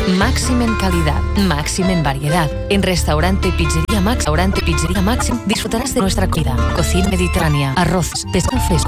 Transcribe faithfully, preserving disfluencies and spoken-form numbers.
Máxim en calidad, máxim en variedad. En Restaurante Pizzería Max, Restaurante Pizzería Máxim disfrutarás de nuestra comida. Cocina mediterránea, arroz, pescado fresco,